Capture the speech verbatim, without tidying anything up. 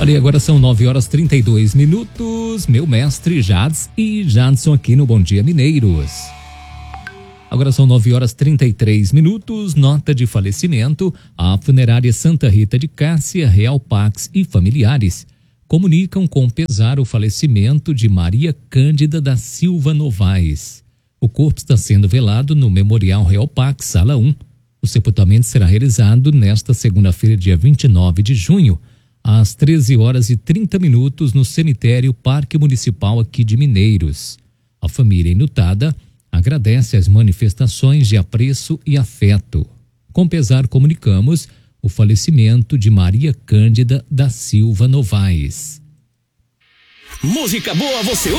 Olha, e agora são nove horas trinta e dois minutos. Meu mestre Jads e Jadson aqui no Bom Dia Mineiros. Agora são nove horas trinta e três minutos. Nota de falecimento. A funerária Santa Rita de Cássia, Real Pax e familiares comunicam com pesar o falecimento de Maria Cândida da Silva Novaes. O corpo está sendo velado no Memorial Real Pax, sala um. O sepultamento será realizado nesta segunda-feira, dia vinte e nove de junho, às treze horas e trinta minutos, no cemitério Parque Municipal aqui de Mineiros. A família enlutada agradece as manifestações de apreço e afeto. Com pesar, comunicamos o falecimento de Maria Cândida da Silva Novaes. Música boa você